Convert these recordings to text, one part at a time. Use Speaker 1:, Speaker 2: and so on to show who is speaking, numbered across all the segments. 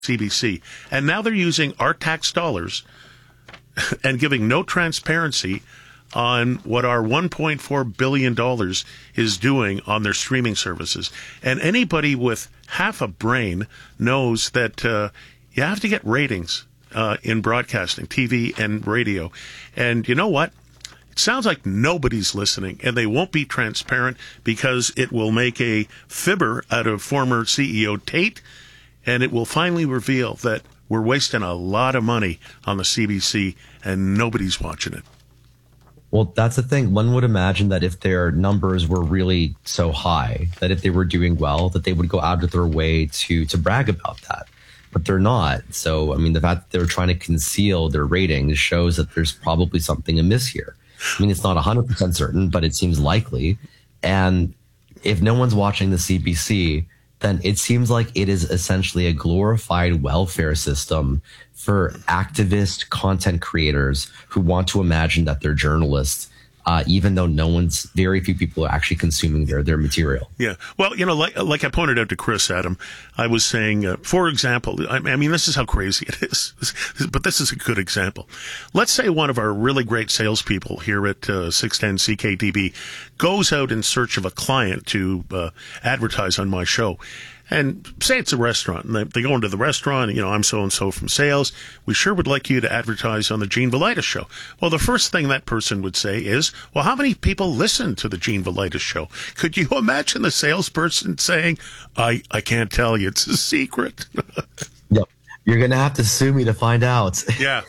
Speaker 1: CBC. And now they're using our tax dollars and giving no transparency on what our $1.4 billion is doing on their streaming services. And anybody with half a brain knows that you have to get ratings in broadcasting, TV and radio. And you know what? It sounds like nobody's listening, and they won't be transparent because it will make a fibber out of former CEO Tate, and it will finally reveal that we're wasting a lot of money on the CBC, and nobody's watching it.
Speaker 2: Well, that's the thing. One would imagine that if their numbers were really so high, that if they were doing well, that they would go out of their way to brag about that. But they're not. So, I mean, the fact that they're trying to conceal their ratings shows that there's probably something amiss here. I mean, it's not 100% certain, but it seems likely. And if no one's watching the CBC, then it seems like it is essentially a glorified welfare system for activist content creators who want to imagine that they're journalists, even though very few people are actually consuming their material.
Speaker 1: Yeah. Well, you know, like I pointed out to Chris, Adam, I was saying, for example, I mean, this is how crazy it is, but this is a good example. Let's say one of our really great salespeople here at 610 CKTB goes out in search of a client to advertise on my show. And say it's a restaurant, and they go into the restaurant, and, you know, I'm so-and-so from sales. We sure would like you to advertise on the Gene Velitis show. Well, the first thing that person would say is, well, how many people listen to the Gene Velitis show? Could you imagine the salesperson saying, I can't tell you, it's a secret?
Speaker 2: Yep. You're going to have to sue me to find out.
Speaker 1: Yeah.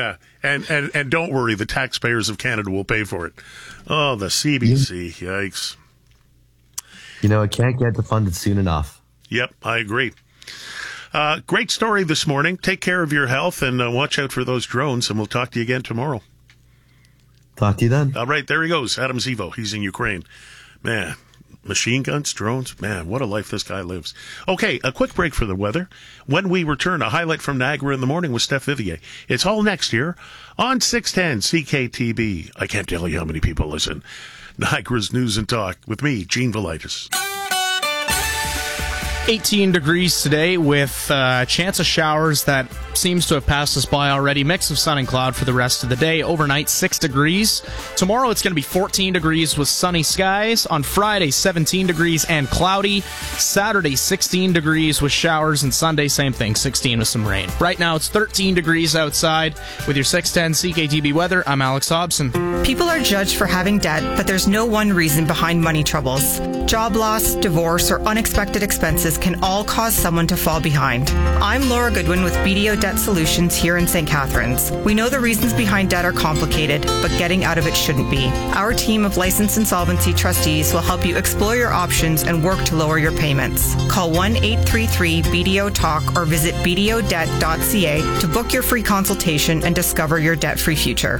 Speaker 1: And don't worry, the taxpayers of Canada will pay for it. Oh, the CBC, yikes.
Speaker 2: You know, it can't get defunded soon enough.
Speaker 1: Yep, I agree. Great story this morning. Take care of your health and watch out for those drones, and we'll talk to you again tomorrow.
Speaker 2: Talk to you then.
Speaker 1: All right, there he goes, Adam Zivo. He's in Ukraine. Man, machine guns, drones, man, what a life this guy lives. Okay, a quick break for the weather. When we return, a highlight from Niagara in the morning with Steph Vivier. It's all next year on 610 CKTB. I can't tell you how many people listen. Niagara's News and Talk with me, Gene Velitis.
Speaker 3: 18 degrees today with a chance of showers that seems to have passed us by already. Mix of sun and cloud for the rest of the day. Overnight, 6 degrees. Tomorrow, it's going to be 14 degrees with sunny skies. On Friday, 17 degrees and cloudy. Saturday, 16 degrees with showers. And Sunday, same thing, 16 with some rain. Right now, it's 13 degrees outside. With your 610 CKTB weather, I'm Alex Hobson.
Speaker 4: People are judged for having debt, but there's no one reason behind money troubles. Job loss, divorce, or unexpected expenses can all cause someone to fall behind. I'm Laura Goodwin with BDO Debt Solutions here in St. Catharines. We know the reasons behind debt are complicated, but getting out of it shouldn't be. Our team of licensed insolvency trustees will help you explore your options and work to lower your payments. Call 1-833-BDO-TALK or visit bdodebt.ca to book your free consultation and discover your debt-free future.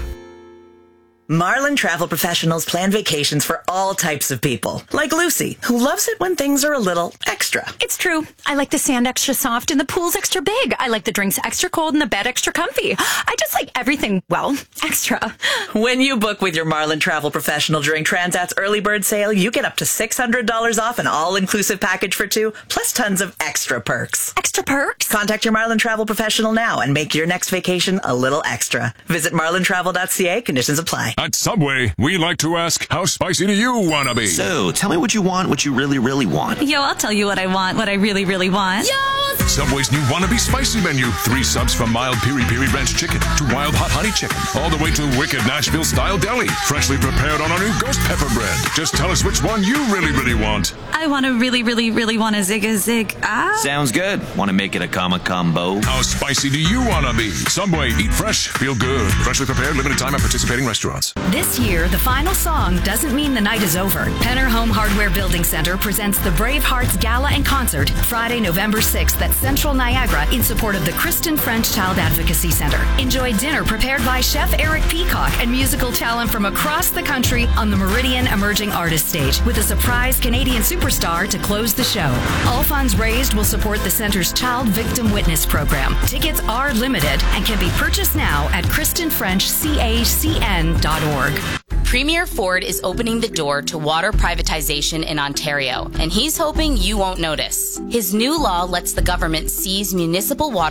Speaker 5: Marlin Travel Professionals plan vacations for all types of people, like Lucy, who loves it when things are a little extra.
Speaker 6: It's true. I like the sand extra soft and the pool's extra big. I like the drinks extra cold and the bed extra comfy. I just like everything, well, extra.
Speaker 5: When you book with your Marlin Travel Professional during Transat's early bird sale, you get up to $600 off an all-inclusive package for two, plus tons of extra perks.
Speaker 6: Extra perks?
Speaker 5: Contact your Marlin Travel Professional now and make your next vacation a little extra. Visit marlintravel.ca. Conditions apply.
Speaker 7: At Subway, we like to ask, how spicy do you want to be?
Speaker 8: So, tell me what you want, what you really, really want.
Speaker 6: Yo, I'll tell you what I want, what I really, really want. Yo!
Speaker 7: Subway's new Wannabe Spicy menu. 3 subs from mild piri-piri ranch chicken to wild hot honey chicken, all the way to wicked Nashville-style deli, freshly prepared on our new ghost pepper bread. Just tell us which one you really, really want.
Speaker 6: I want to really, really, really want a zig.
Speaker 8: Sounds good. Want to make it a combo?
Speaker 7: How spicy do you want to be? Subway, eat fresh, feel good. Freshly prepared, limited time at participating restaurants.
Speaker 9: This year, the final song doesn't mean the night is over. Penner Home Hardware Building Center presents the Brave Hearts Gala and Concert Friday, November 6th at Central Niagara in support of the Kristen French Child Advocacy Center. Enjoy dinner prepared by Chef Eric Peacock and musical talent from across the country on the Meridian Emerging Artist Stage with a surprise Canadian superstar to close the show. All funds raised will support the center's Child Victim Witness program. Tickets are limited and can be purchased now at KristenFrenchCACN.org.
Speaker 10: Premier Ford is opening the door to water privatization in Ontario, and he's hoping you won't notice. His new law lets the government seize municipal water